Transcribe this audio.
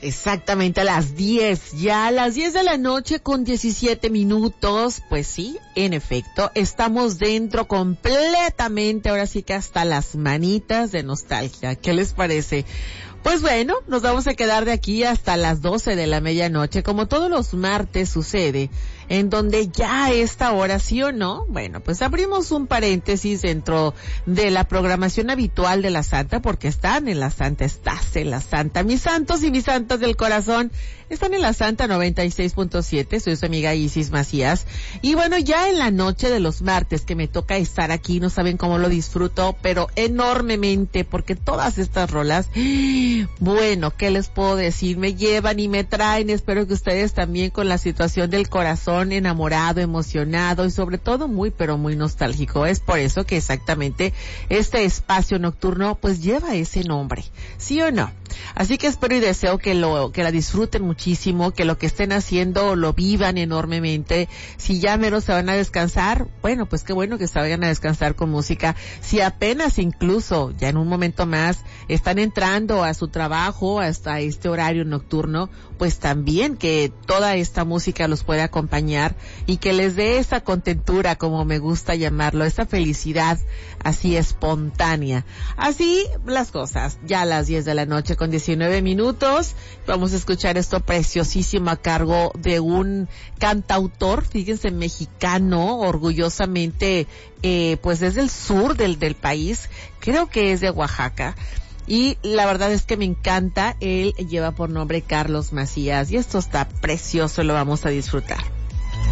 Exactamente a las 10, ya a las 10 de la noche con 17 minutos, pues sí, en efecto, estamos dentro completamente, ahora sí que hasta las manitas de nostalgia. ¿Qué les parece? Pues bueno, nos vamos a quedar de aquí hasta las 12 de la medianoche, como todos los martes sucede, en donde ya a esta hora, sí o no, bueno, pues abrimos un paréntesis dentro de la programación habitual de la Santa, porque están en la Santa, estás en la Santa, mis santos y mis santas del corazón, están en la Santa 96.7, soy su amiga Isis Macías, y bueno, ya en la noche de los martes que me toca estar aquí, no saben cómo lo disfruto, pero enormemente, porque todas estas rolas, bueno, ¿qué les puedo decir? Me llevan y me traen, espero que ustedes también con la situación del corazón enamorado, emocionado y sobre todo muy, pero muy nostálgico. Es por eso que exactamente este espacio nocturno pues lleva ese nombre, ¿sí o no? Así que espero y deseo que la disfruten muchísimo, que lo que estén haciendo lo vivan enormemente. Si ya mero se van a descansar, bueno, pues qué bueno que se vayan a descansar con música. Si apenas incluso ya en un momento más están entrando a su trabajo hasta este horario nocturno, pues también que toda esta música los pueda acompañar y que les dé esa contentura, como me gusta llamarlo, esa felicidad así espontánea. Así las cosas, ya a las 10 de la noche con 19 minutos, vamos a escuchar esto preciosísimo a cargo de un cantautor, fíjense, mexicano, orgullosamente, pues es del sur del país, creo que es de Oaxaca. Y la verdad es que me encanta, él lleva por nombre Carlos Macías y esto está precioso, lo vamos a disfrutar.